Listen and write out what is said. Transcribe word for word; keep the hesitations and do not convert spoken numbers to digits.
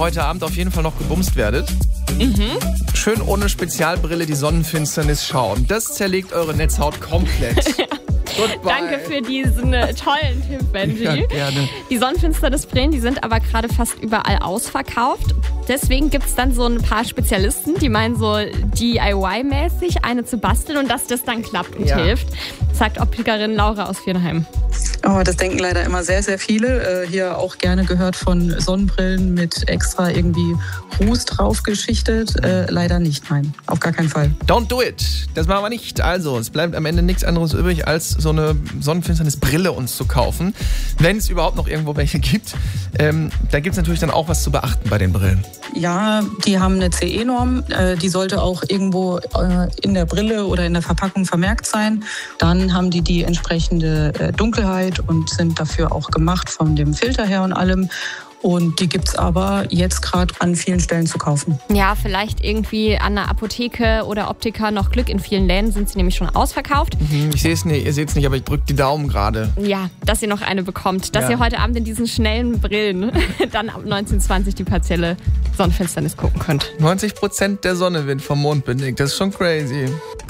heute Abend auf jeden Fall noch gebumst werdet. Mhm. Schön ohne Spezialbrille die Sonnenfinsternis schauen. Das zerlegt eure Netzhaut komplett. Goodbye. Danke für diesen äh, tollen Tipp, Benji. Ja, gerne. Die Sonnenfinsternisbrillen, die sind aber gerade fast überall ausverkauft. Deswegen gibt es dann so ein paar Spezialisten, die meinen so D I Y-mäßig eine zu basteln und dass das dann klappt und Ja. hilft, sagt Optikerin Laura aus Viernheim. Oh, das denken leider immer sehr, sehr viele. Äh, hier auch gerne gehört von Sonnenbrillen mit extra irgendwie Ruß drauf geschichtet. Äh, leider nicht, nein, auf gar keinen Fall. Don't do it. Das machen wir nicht. Also, es bleibt am Ende nichts anderes übrig, als so eine Sonnenfinsternisbrille uns zu kaufen. Wenn es überhaupt noch irgendwo welche gibt. Ähm, da gibt es natürlich dann auch was zu beachten bei den Brillen. Ja, die haben eine C E-Norm. Äh, die sollte auch irgendwo äh, in der Brille oder in der Verpackung vermerkt sein. Dann haben die die entsprechende äh, Dunkelheit und sind dafür auch gemacht von dem Filter her und allem. Und die gibt's aber jetzt gerade an vielen Stellen zu kaufen. Ja, vielleicht irgendwie an einer Apotheke oder Optiker noch Glück. In vielen Läden sind sie nämlich schon ausverkauft. Mhm, ich sehe es nicht, ihr seht es nicht, aber ich drücke die Daumen gerade. Ja, dass ihr noch eine bekommt. Dass Ja. ihr heute Abend in diesen schnellen Brillen dann ab neunzehn Uhr zwanzig die partielle Sonnenfinsternis gucken könnt. neunzig Prozent der Sonne wird vom Mond bedeckt. Das ist schon crazy.